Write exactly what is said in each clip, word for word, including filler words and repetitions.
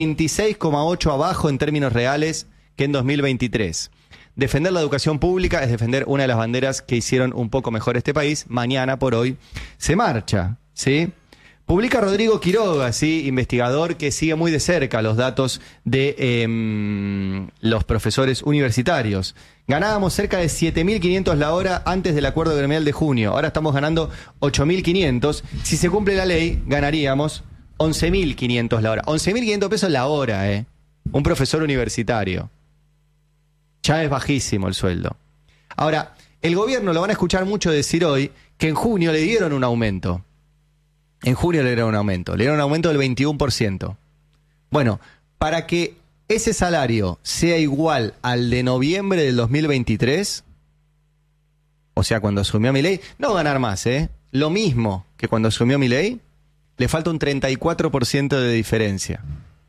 veintiséis coma ocho abajo en términos reales que en dos mil veintitrés. Defender la educación pública es defender una de las banderas que hicieron un poco mejor este país. Mañana por hoy se marcha, ¿sí? Publica Rodrigo Quiroga, ¿sí? Investigador que sigue muy de cerca los datos de eh, los profesores universitarios. Ganábamos cerca de siete mil quinientos la hora antes del acuerdo gremial de junio. Ahora estamos ganando ocho mil quinientos. Si se cumple la ley, ganaríamos once mil quinientos la hora. once mil quinientos pesos la hora, ¿eh? Un profesor universitario. Ya es bajísimo el sueldo. Ahora, el gobierno lo van a escuchar mucho decir hoy que en junio le dieron un aumento. En junio le dieron un aumento. Le dieron un aumento del veintiuno por ciento. Bueno, para que ese salario sea igual al de noviembre del dos mil veintitrés, o sea, cuando asumió Milei, no ganar más, ¿eh? Lo mismo que cuando asumió Milei, le falta un treinta y cuatro por ciento de diferencia.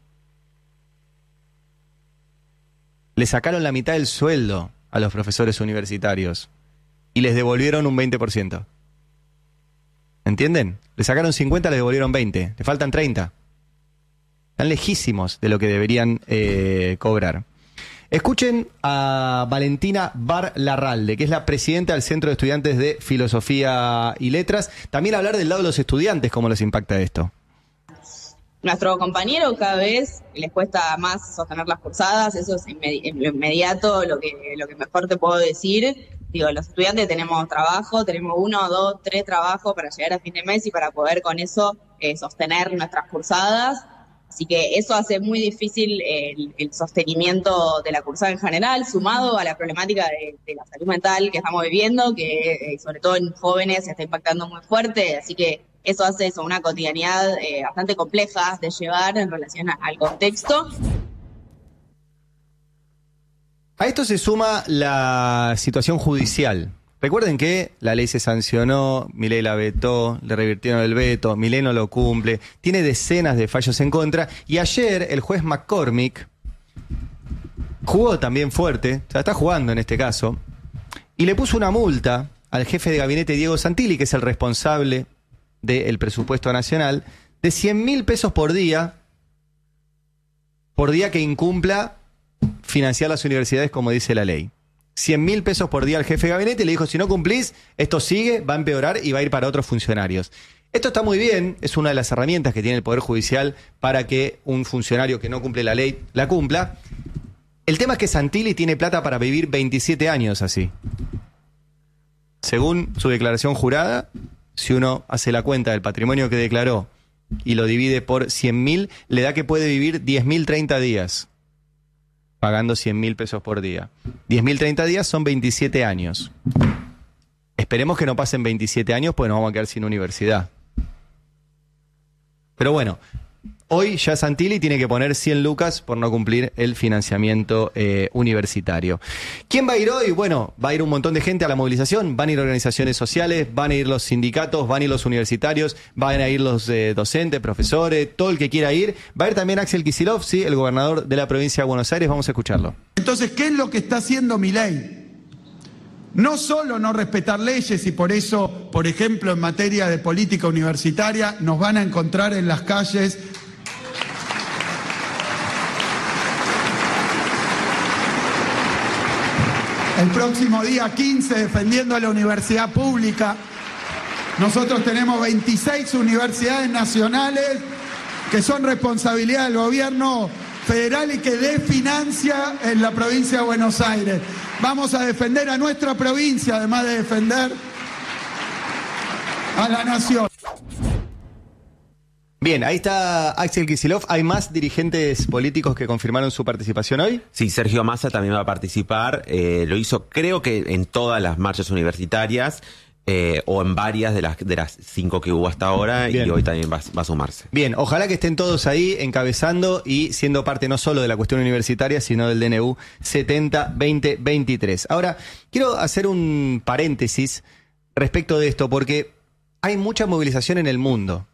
Le sacaron la mitad del sueldo a los profesores universitarios y les devolvieron un veinte por ciento. ¿Entienden? Le sacaron cincuenta, le devolvieron veinte. Le faltan treinta. Están lejísimos de lo que deberían eh, cobrar. Escuchen a Valentina Bar Larralde, que es la presidenta del Centro de Estudiantes de Filosofía y Letras. También hablar del lado de los estudiantes, cómo les impacta esto. Nuestro compañero cada vez les cuesta más sostener las cursadas, eso es inmediato, lo que, lo que mejor te puedo decir. Digo, los estudiantes tenemos trabajo, tenemos uno, dos, tres trabajos para llegar a fin de mes y para poder con eso eh, sostener nuestras cursadas. Así que eso hace muy difícil el, el sostenimiento de la cursada en general, sumado a la problemática de, de la salud mental que estamos viviendo, que eh, sobre todo en jóvenes se está impactando muy fuerte, así que eso hace eso, una cotidianidad eh, bastante compleja de llevar en relación a, al contexto. A esto se suma la situación judicial. Recuerden que la ley se sancionó, Milei la vetó, le revirtieron el veto, Milei no lo cumple, tiene decenas de fallos en contra, y ayer el juez McCormick jugó también fuerte, o sea, está jugando en este caso, y le puso una multa al jefe de gabinete Diego Santilli, que es el responsable del presupuesto nacional, de cien mil pesos por día, por día que incumpla financiar las universidades como dice la ley. cien mil pesos por día al jefe de gabinete, y le dijo, si no cumplís, esto sigue, va a empeorar y va a ir para otros funcionarios. Esto está muy bien, es una de las herramientas que tiene el Poder Judicial para que un funcionario que no cumple la ley, la cumpla. El tema es que Santilli tiene plata para vivir veintisiete años así. Según su declaración jurada, si uno hace la cuenta del patrimonio que declaró y lo divide por cien mil, le da que puede vivir diez mil treinta días, pagando cien mil pesos por día. diez mil treinta días son veintisiete años. Esperemos que no pasen veintisiete años, pues nos vamos a quedar sin universidad. Pero bueno, hoy ya Santilli tiene que poner cien lucas por no cumplir el financiamiento eh, universitario. ¿Quién va a ir hoy? Bueno, va a ir un montón de gente a la movilización, van a ir organizaciones sociales, van a ir los sindicatos, van a ir los universitarios, van a ir los eh, docentes, profesores, todo el que quiera ir. Va a ir también Axel Kicillof, ¿sí? El gobernador de la provincia de Buenos Aires. Vamos a escucharlo. Entonces, ¿qué es lo que está haciendo Milei? No solo no respetar leyes, y por eso, por ejemplo, en materia de política universitaria, nos van a encontrar en las calles el próximo día quince defendiendo a la universidad pública. Nosotros tenemos veintiséis universidades nacionales que son responsabilidad del gobierno federal y que desfinancia en la provincia de Buenos Aires. Vamos a defender a nuestra provincia, además de defender a la nación. Bien, ahí está Axel Kicillof. ¿Hay más dirigentes políticos que confirmaron su participación hoy? Sí, Sergio Massa también va a participar. Eh, lo hizo, creo que en todas las marchas universitarias, eh, o en varias de las de las cinco que hubo hasta ahora. Bien. Y hoy también va, va a sumarse. Bien, ojalá que estén todos ahí encabezando y siendo parte no solo de la cuestión universitaria, sino del D N U setenta veinte veintitrés. Ahora, quiero hacer un paréntesis respecto de esto, porque hay mucha movilización en el mundo.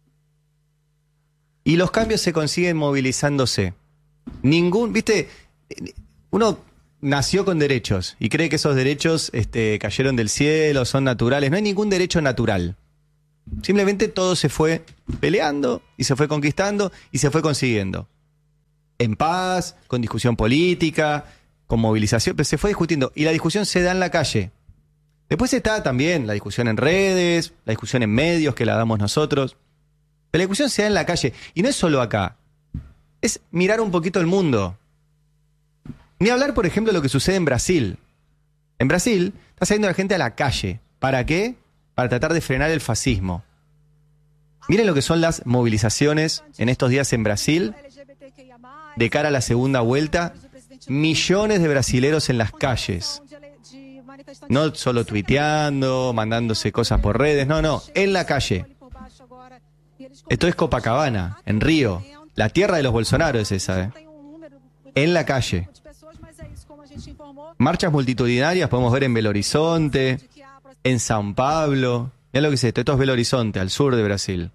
Y los cambios se consiguen movilizándose. Ningún, viste, uno nació con derechos y cree que esos derechos este, cayeron del cielo, son naturales. No hay ningún derecho natural. Simplemente todo se fue peleando y se fue conquistando y se fue consiguiendo. en paz, con discusión política, con movilización, pero se fue discutiendo. Y la discusión se da en la calle. Después está también la discusión en redes, la discusión en medios que la damos nosotros. Pero la discusión se da en la calle. Y no es solo acá. Es mirar un poquito el mundo. Ni hablar, por ejemplo, de lo que sucede en Brasil. En Brasil está saliendo la gente a la calle. ¿Para qué? Para tratar de frenar el fascismo. Miren lo que son las movilizaciones en estos días en Brasil. De cara a la segunda vuelta, millones de brasileros en las calles. No solo tuiteando, mandándose cosas por redes, no, no, en la calle. Esto es Copacabana, en Río. La tierra de los Bolsonaro es esa, ¿eh? En la calle. Marchas multitudinarias podemos ver en Belo Horizonte, en São Paulo. Mirá lo que es esto, esto es Belo Horizonte, al sur de Brasil.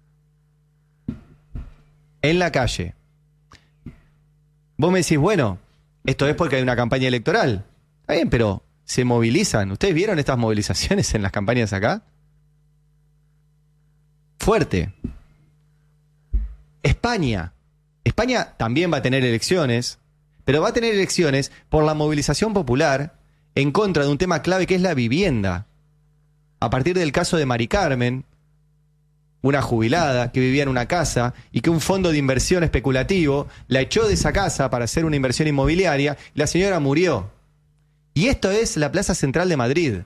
En la calle. Vos me decís, bueno, esto es porque hay una campaña electoral. Está bien, pero se movilizan. ¿Ustedes vieron estas movilizaciones en las campañas acá? Fuerte. España. España también va a tener elecciones, pero va a tener elecciones por la movilización popular en contra de un tema clave que es la vivienda. A partir del caso de Mari Carmen, una jubilada que vivía en una casa y que un fondo de inversión especulativo la echó de esa casa para hacer una inversión inmobiliaria, y la señora murió. Y esto es la Plaza Central de Madrid,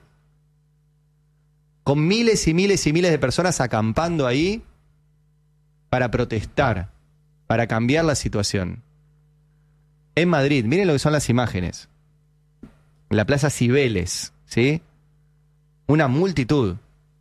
con miles y miles y miles de personas acampando ahí para protestar, para cambiar la situación. En Madrid, miren lo que son las imágenes. En la Plaza Cibeles, ¿sí? Una multitud.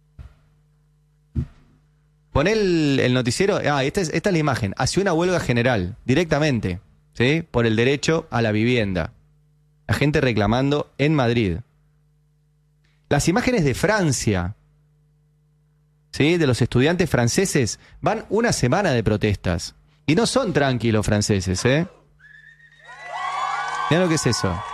Poné el, el noticiero. Ah, esta es, esta es la imagen. Hacia una huelga general, directamente, ¿sí? Por el derecho a la vivienda. La gente reclamando en Madrid. Las imágenes de Francia, ¿sí? De los estudiantes franceses, van una semana de protestas. Y no son tranquilos franceses, ¿eh? Mirá lo que es eso.